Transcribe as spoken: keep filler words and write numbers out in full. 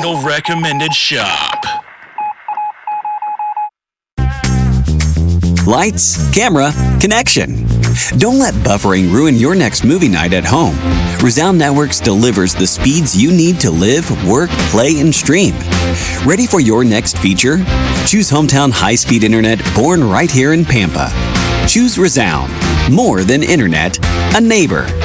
single recommended shop. Lights, camera, connection. Don't let buffering ruin your next movie night at home. Resound Networks delivers the speeds you need to live, work, play, and stream. Ready for your next feature? Choose hometown high-speed internet born right here in Pampa. Choose Resound. More than internet, a neighbor.